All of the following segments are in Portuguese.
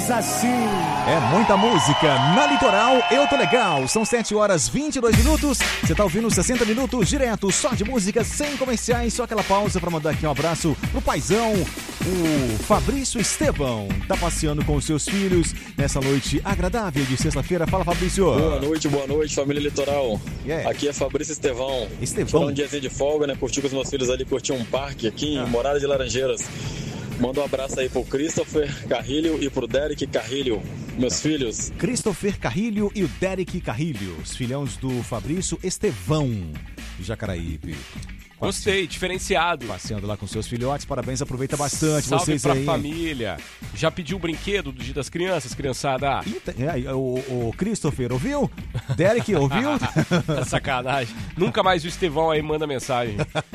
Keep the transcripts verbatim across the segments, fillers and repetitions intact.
diz assim. É muita música. Na Litoral, eu tô legal. São sete horas e vinte e dois minutos. Você tá ouvindo sessenta minutos direto, só de música, sem comerciais. Só aquela pausa pra mandar aqui um abraço pro paizão, o Fabrício Estevão. Tá passeando com os seus filhos nessa noite agradável de sexta-feira. Fala, Fabrício. Boa noite, boa noite, família Litoral. Yeah. Aqui é Fabrício Estevão. Estevão. Um diazinho de folga, né? Curti com os meus filhos ali, curti um parque aqui Ah. em Morada de Laranjeiras. Manda um abraço aí pro Christopher Carrilho e pro Derek Carrilho, meus filhos. Christopher Carrilho e o Derek Carrilho, os filhões do Fabrício Estevão, de Jacaraípe. Gostei, diferenciado. Passeando lá com seus filhotes, parabéns, aproveita bastante. Salve vocês pra aí. família. Já pediu o brinquedo do Dia das Crianças, criançada? Eita, é, o, o Christopher, ouviu? Derek, ouviu? Sacanagem. Nunca mais o Estevão aí manda mensagem.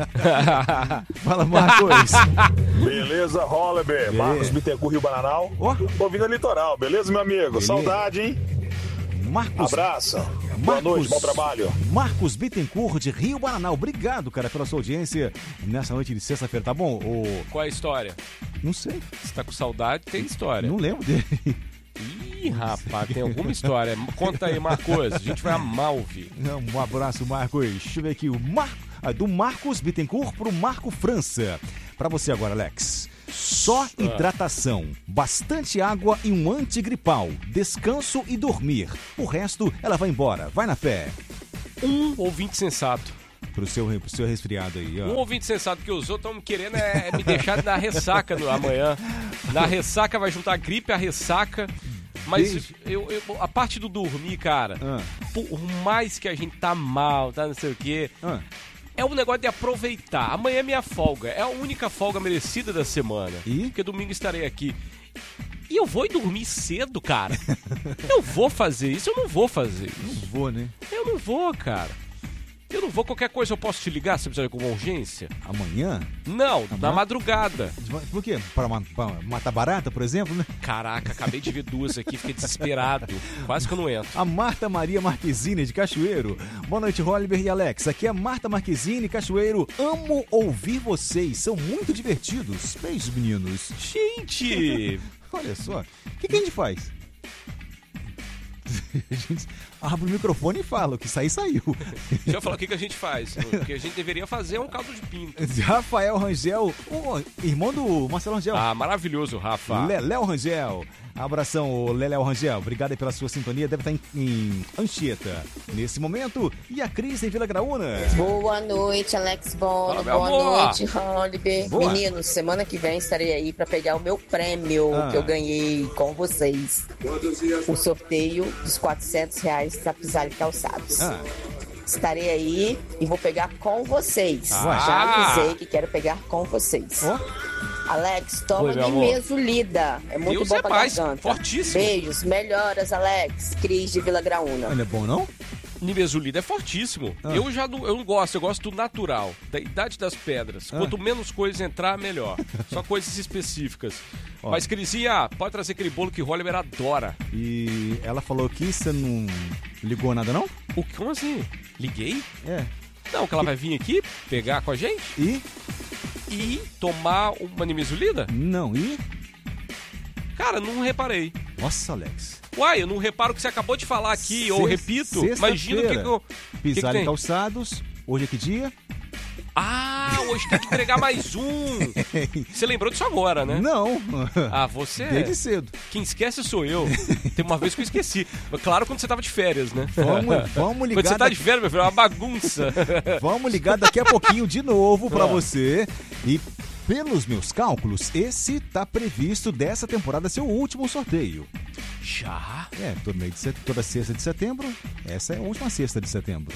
Fala, Marcos. Beleza, Holliber, Marcos Bittencourt, Rio Bananal. Ó. Ouvindo a Litoral, beleza, meu amigo? Beleza. Saudade, hein? Marcos. Abraço. Boa noite, bom trabalho. Marcos Bittencourt, de Rio Bananal. Obrigado, cara, pela sua audiência nessa noite de sexta-feira, tá bom? O... Qual é a história? Não sei. Você tá com saudade? Tem história. Não lembro dele. Ih, rapaz, tem alguma história. Conta aí, Marcos. A gente vai amar ouvir. Um abraço, Marcos. Deixa eu ver aqui. O Mar... ah, do Marcos Bittencourt pro Marco França. Pra você agora, Alex. Só hidratação, bastante água e um antigripal. Descanso e dormir. O resto, ela vai embora. Vai na fé. Um ouvinte sensato. Pro seu, pro seu resfriado aí, ó. Um ouvinte sensato que os outros estão querendo é, é me deixar na ressaca no, amanhã. Na ressaca vai juntar a gripe, a ressaca. Mas eu, eu, a parte do dormir, cara, Ah. por mais que a gente tá mal, tá não sei o quê, Ah. é um negócio de aproveitar. Amanhã é minha folga, é a única folga merecida da semana. E? Porque domingo estarei aqui. E eu vou dormir cedo, cara. Eu vou fazer isso, eu não vou fazer Não isso. vou, né? Eu não vou, cara. Eu não vou, qualquer coisa eu posso te ligar se precisar de alguma urgência? Amanhã? Não, na Amanhã? madrugada. Por quê? Para ma- pra matar barata, por exemplo, né? Caraca, acabei de ver duas aqui, fiquei desesperado. Quase que eu não entro. A Marta Maria Marquezine, de Cachoeiro. Boa noite, Holliber e Alex. Aqui é Marta Marquezine, Cachoeiro. Amo ouvir vocês, são muito divertidos. Beijos, meninos. Gente! Olha só, o que, que a gente faz? A gente abre o microfone e fala, o que sair, saiu. Deixa eu falar o que, que a gente faz. O que a gente deveria fazer é um caldo de pinto. Rafael Rangel, o irmão do Marcelo Rangel. Ah, maravilhoso, Rafa. Le- Léo Rangel. Abração, ô Léo Rangel. Obrigado aí pela sua sintonia. Deve estar em, em Anchieta nesse momento. E a Cris em Vila Graúna. Boa noite, Alex Bono. Fala, meu Boa amor. noite, Holliber. Boa. Meninos, semana que vem estarei aí para pegar o meu prêmio Ah. que eu ganhei com vocês. O sorteio dos quatrocentos reais da Pisale Calçados. Ah. Estarei aí e vou pegar com vocês. Ah. Já avisei que quero pegar com vocês. Ó. Alex, toma Oi, meu de amor. mesolida. É muito Deus bom é pra mais, garganta. fortíssimo. Beijos, melhoras, Alex. Cris de Vila Graúna. Não é bom, não? Nimesulida é fortíssimo. Ah. Eu já não, eu não gosto, eu gosto do natural, da idade das pedras. Ah. Quanto menos coisas entrar, melhor. Só coisas específicas. Ó. Mas, Crisinha, pode trazer aquele bolo que o Holliber adora. E ela falou que você não ligou nada, não? O que? Como assim? Liguei? É. Não, que ela vai vir aqui pegar com a gente E? e tomar uma nimesulida? Não. E? Cara, não reparei. Nossa, Alex. Uai, eu não reparo o que você acabou de falar aqui, ou Sex- repito. Imagina o que, que eu. que que Pisar em tem? calçados. Hoje é que dia? Ah, hoje tem que entregar mais um. Você lembrou disso agora, né? Não. Ah, você. Desde cedo. Quem esquece sou eu. Tem uma vez que eu esqueci. Claro, quando você tava de férias, né? Vamos, vamos ligar. Quando você tá de daqui- férias, meu filho, é uma bagunça. Vamos ligar daqui a pouquinho de novo pra Ah. você. E pelos meus cálculos, esse tá previsto dessa temporada ser o último sorteio. Já? É, todo mês de set... toda sexta de setembro. Essa é a última sexta de setembro.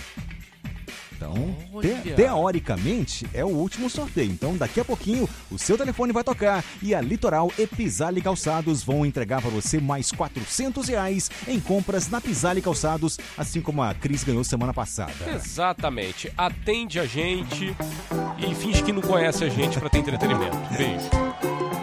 Então, Olha. te- teoricamente, é o último sorteio. Então, daqui a pouquinho, o seu telefone vai tocar e a Litoral e Pisale Calçados vão entregar para você mais quatrocentos reais em compras na Pisale Calçados, assim como a Cris ganhou semana passada. Exatamente. Atende a gente e finge que não conhece a gente pra ter entretenimento. Beijo.